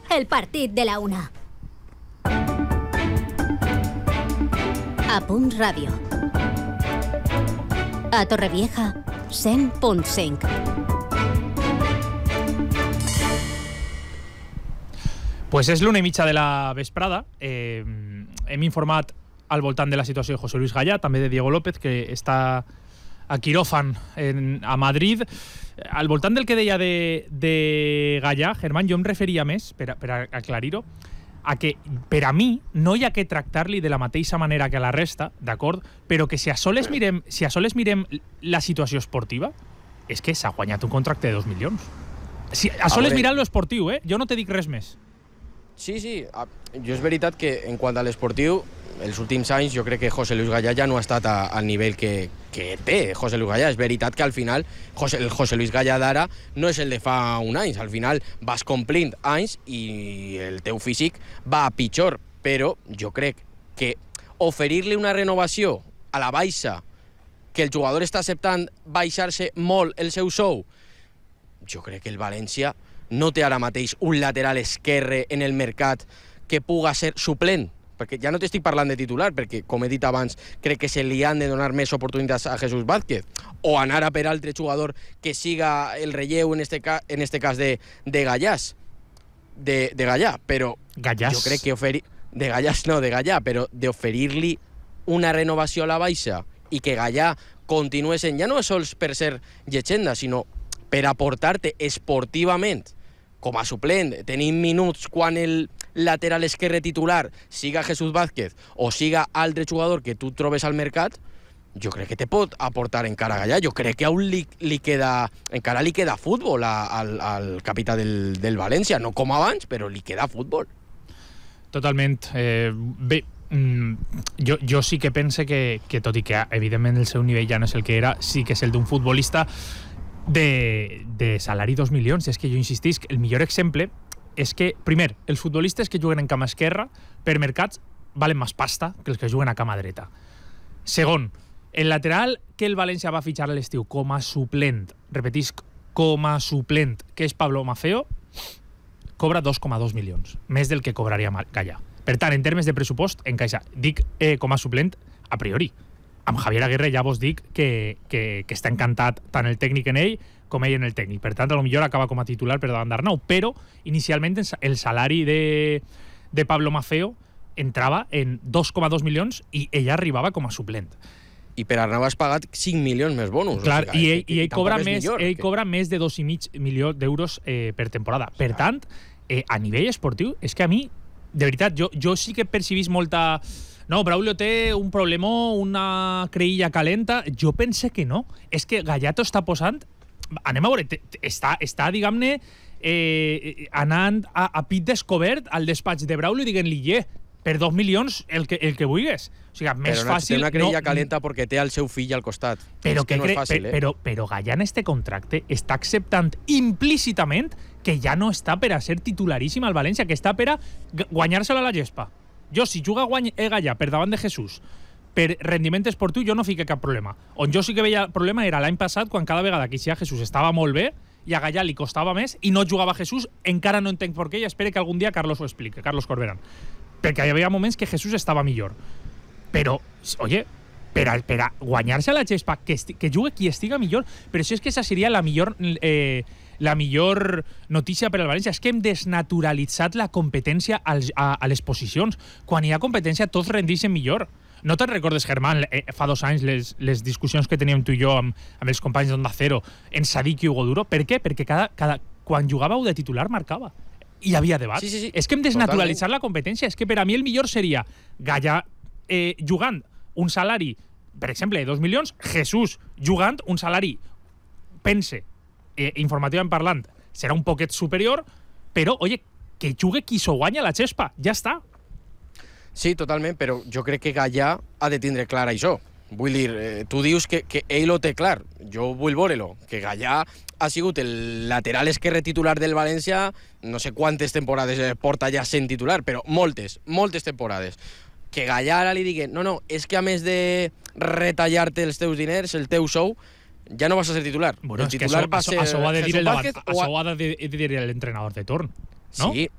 el partit de la una. A Punt Ràdio. A Torrevieja, 100.5. Pues és l'1:30 de la vesprada. Hem informat al voltant de la situació de José Luis Gallá, també de Diego López, que està a quiròfan a Madrid. Al voltant del que deia de Gallá, Germán, jo em referia més, per aclarir-ho, a que per a mi no hi ha que tractar-li de la mateixa manera que a la resta, d'acord? Però que si a soles mirem la situació esportiva, és que s'ha guanyat un contracte de 2 milions. A soles mirant lo esportiu, jo no te dic res més. Sí, jo és veritat que en quant a l'esportiu, els últims anys jo crec que José Luis Gallá ja no ha estat al nivell que té José Luis Gallá. És veritat que al final el José Luis Gallá d'ara no és el de fa un any. Al final vas complint anys i el teu físic va a pitjor. Però jo crec que oferir-li una renovació a la baixa, que el jugador està acceptant baixar-se molt el seu sou, jo crec que el València no té ara mateix un lateral esquerre en el mercat que puga ser suplent, perquè ja no t'estic parlant de titular, perquè, com he dit abans, crec que se li han de donar més oportunitats a Jesús Vázquez, o anar a per altre jugador que siga el relleu, en este cas de Gallàs, de Gallà, però Gallàs. Jo crec que de Gallàs no, de Gallà, però d'oferir-li una renovació a la baixa i que Gallà continuï sent, ja no sols per ser llegenda, sinó per aportar-te esportivament com a suplent, tenint minuts quan el lateral esquerre titular siga Jesús Vázquez o siga altre jugador que tu trobes al mercat, jo crec que te pot aportar encara Gallà. Jo crec que aún encara li queda futbol al capità del València, no com abans, però li queda futbol. Totalment. Bé, jo sí que pense que tot i que evidentment el seu nivell ja no és el que era, sí que és el d'un futbolista de salari 2 milions. És que jo insistisc, el millor exemple és que, primer, els futbolistes que juguen en cama esquerra per mercats valen més pasta que els que juguen a cama dreta. Segon, el lateral que el València va fitxar a l'estiu com a suplent, repetisc, com a suplent, que és Pablo Maffeo, cobra 2,2 milions, més del que cobraria Gallà. Per tant, en termes de pressupost, encaixa. Dic com a suplent a priori. Amb Javier Aguirre ja vos dic que està encantat tant el tècnic en ell com ell en el tècnic. Per tant, potser acaba com a titular per davant d'Arnau, però inicialment el salari de Pablo Maffeo entrava en 2,2 milions i ella arribava com a suplent. I per Arnau has pagat 5 milions més bonus. Clar, o sigui, i ell cobra més de 2,5 milions d'euros per temporada. Per tant, a nivell esportiu, és que a mi, de veritat, jo sí que percibís molta... No, Braulio té un problema, una creïlla calenta. Jo pense que no. És que Gallà t'ho està posant... Anem a veure, està diguem-ne, anant a pit descobert al despatx de Braulio i diguent-li, per 2 milions el que vulguis. O sigui, més fàcil... Té una creïlla calenta perquè té el seu fill al costat. Però que no és fàcil, Però Gallà en este contracte està acceptant implícitament que ja no està per a ser titularíssim al València, que està per a guanyar-se-la a la gespa. Jo, si juga Gallà per davant de Jesús per rendiment esportiu, jo no fique cap problema. On jo sí que veia el problema era l'any passat, quan cada vegada que hi Jesús estava molt bé i a Gallà li costava més i no jugava Jesús. Encara no entenc per què i espero que algun dia Carlos ho expliqui, Carlos Corberán. Perquè hi havia moments que Jesús estava millor. Però, oye, per a guanyar-se a la gespa, que jugui qui estiga millor. Però això és que esa seria la millor notícia per al València. És que hem desnaturalitzat la competència a les posicions. Quan hi ha competència, tots rendixen millor. No te'n recordes, Germán, fa 2 anys les discussions que teníem tu i jo amb els companys d'Onda Cero en Sadik i Hugo Duro? Per què? Perquè quan jugàveu de titular marcava. I hi havia debat. Sí. És que hem desnaturalitzat la competència. És que per a mi el millor seria Gallà jugant un salari, per exemple, de 2 milions, Jesús jugant un salari, pense, informativament parlant, serà un poquet superior, però, oye, que jugui qui s'ho guanya la xespa. Ja està. Sí, totalment, però jo crec que Gallà ha de tindre clar això. Vull dir, tu dius que ell ho té clar. Jo vull veure-lo. Que Gallà ha sigut el lateral esquerre titular del València, no sé quantes temporades porta ja sent titular, però moltes temporades. Que Gallà ara li digui, no, és que a més de retallar-te els teus diners, el teu sou, ja no vas a ser titular. Bueno, el titular va ser això ho ha de dir Jesús Vázquez això ho ha de dir l'entrenador de torn. No? Sí,